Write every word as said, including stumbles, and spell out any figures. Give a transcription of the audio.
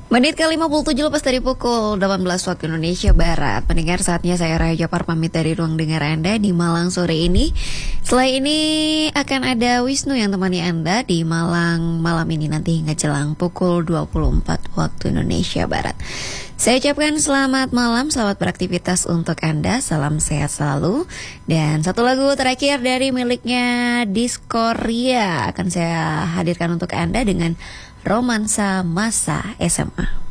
Menit ke lima puluh tujuh lepas dari pukul delapan belas waktu Indonesia Barat. Pendengar, saatnya saya Raya Japar pamit dari ruang dengar Anda di Malang sore ini. Setelah ini akan ada Wisnu yang temani Anda di Malang malam ini nanti hingga jelang pukul dua puluh empat waktu Indonesia Barat. Saya ucapkan selamat malam, selamat beraktivitas untuk Anda, salam sehat selalu. Dan satu lagu terakhir dari miliknya Diskoria akan saya hadirkan untuk Anda dengan Romansa Masa S M A.